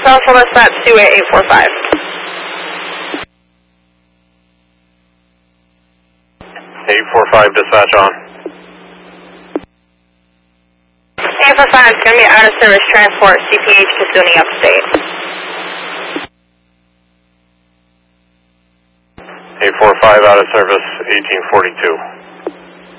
Southwest at 28845. 845 dispatch on. 845 is going to be out of service transport, CPH Kasuni upstate. 845 out of service, 1842.